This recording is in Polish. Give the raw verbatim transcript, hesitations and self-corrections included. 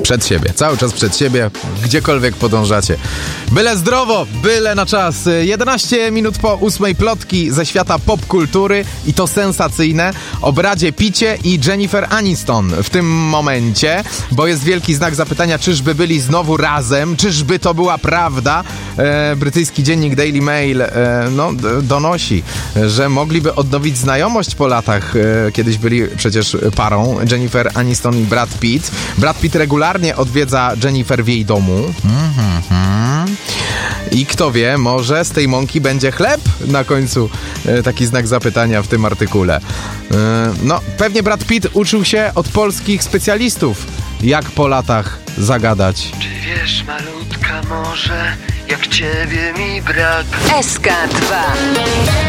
Przed siebie, cały czas przed siebie, gdziekolwiek podążacie. Byle zdrowo, byle na czas. jedenaście minut po ósmej, plotki ze świata popkultury i to sensacyjne. O Bradzie Pitcie i Jennifer Aniston w tym momencie, bo jest wielki znak zapytania, czyżby byli znowu razem, czyżby to była prawda. E, brytyjski dziennik Daily Mail e, no, d- donosi, że mogliby odnowić znajomość po latach. E, kiedyś byli przecież parą, Jennifer Aniston i Brad Pitt. Brad Pitt regularnie odwiedza Jennifer w jej domu. Mm-hmm. I kto wie, może z tej mąki będzie chleb? Na końcu e, taki znak zapytania w tym artykule. E, no, pewnie Brad Pitt uczył się od polskich specjalistów, jak po latach zagadać. Czy wiesz, malutka, może jak ciebie mi brak? S K dwa